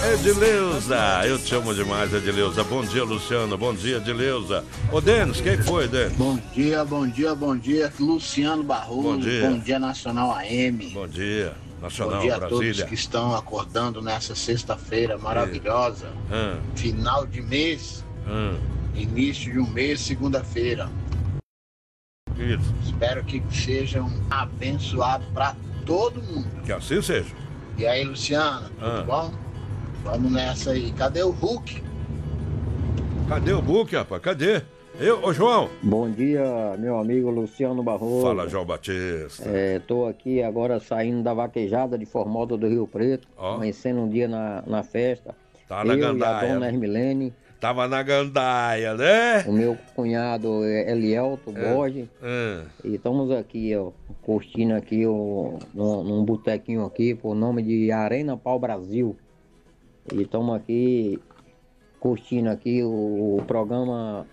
Edileuza, eu te amo demais, Edileuza. Bom dia, Luciano. Bom dia, Edileuza. Ô, Denis, quem foi, Denis? Bom dia, Luciano Barroso. Bom dia. Nacional AM. Bom dia, Nacional Bom dia a Brasília. todos que estão acordando nessa sexta-feira maravilhosa. Final de mês, início de um mês, segunda-feira. Isso. Espero que seja um abençoado para todo mundo. Que assim seja. E aí, Luciano, tudo bom? Vamos nessa aí. Cadê o Hulk? Cadê o Hulk, rapaz? Cadê? Ô, João. Bom dia, meu amigo Luciano Barroso. Fala, João Batista. Tô aqui agora saindo da vaquejada de Formosa do Rio Preto, amanhecendo um dia na festa. Tá na gandaia. E a dona Hermilene. Tava na gandaia, né? O meu cunhado Elielto Borges. E estamos aqui, curtindo aqui num botequinho aqui, por nome de Arena Pau Brasil. E estamos aqui curtindo aqui o programa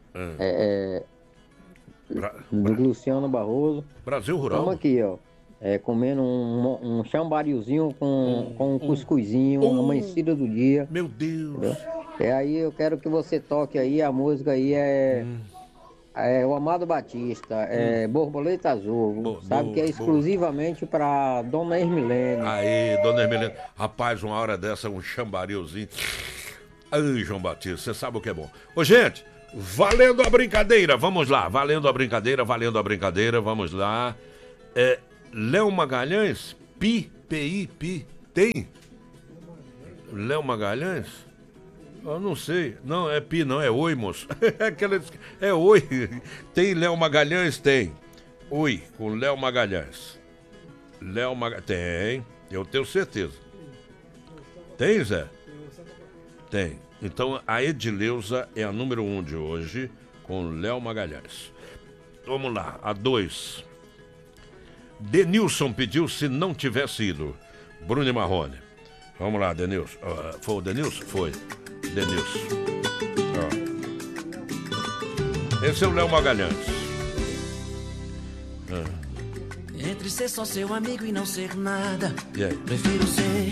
do Luciano Barroso. Brasil Rural. Estamos aqui, comendo um chambariozinho com um cuscuzinho, uma amanhecida do dia. Meu Deus. Entendeu? Aí eu quero que você toque aí, a música aí é o Amado Batista, Borboleta Azul, sabe que é exclusivamente para Dona Hermilene. Aí, Dona Hermilene, rapaz, uma hora dessa, um chambariozinho. Ai, João Batista, você sabe o que é bom. Ô, gente, valendo a brincadeira, vamos lá, valendo a brincadeira, vamos lá. Léo Magalhães, Pi, tem? Léo Magalhães? Eu não sei. Não, é Pi, não, é Oi, moço. É Oi. Tem Léo Magalhães? Tem. Oi, com Léo Magalhães. Tem, eu tenho certeza. Tem, Zé? Tem. Então, a Edileuza é a número 1 de hoje, com Léo Magalhães. Vamos lá, a 2. Denilson pediu Se Não Tivesse Ido. Bruno e Marrone. Vamos lá, Denilson. Foi o Denilson? Foi. Denilson. Esse é o Léo Magalhães. Entre ser só seu amigo e não ser nada, E aí? prefiro ser